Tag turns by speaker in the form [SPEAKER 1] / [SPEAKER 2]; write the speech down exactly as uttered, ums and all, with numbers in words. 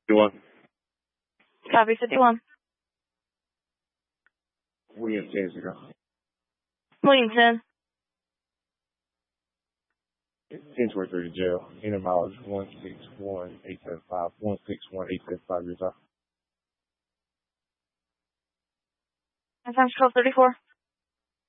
[SPEAKER 1] fifty-one.
[SPEAKER 2] Copy fifty-one.
[SPEAKER 1] William ten zero.
[SPEAKER 2] William ten.
[SPEAKER 1] ten twenty-three to jail. Inner mileage one six one eight seven five. one six one eight seven five years old.
[SPEAKER 2] And times twelve thirty-four.